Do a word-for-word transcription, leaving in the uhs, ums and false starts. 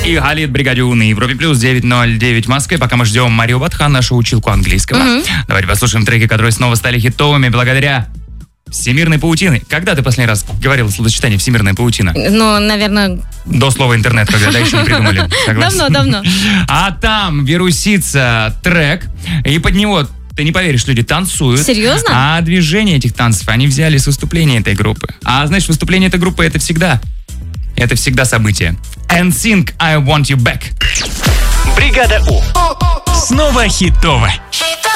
И Халид, Бригаде У на Европе плюс девять ноль девять в Москве. Пока мы ждем Марию Батхан, нашу училку английского. Mm-hmm. Давайте послушаем треки, которые снова стали хитовыми благодаря всемирной паутины. Когда ты последний раз говорила словосочетание «всемирная паутина»? Ну, наверное... До слова «интернет», когда да, еще не придумали. Давно, давно. А там вирусится трек, и под него, ты не поверишь, люди танцуют. Серьезно? А движения этих танцев они взяли с выступления этой группы. А знаешь, выступление этой группы — это всегда, это всегда событие. эн синк I Want You Back. Бригада У. Снова хитово.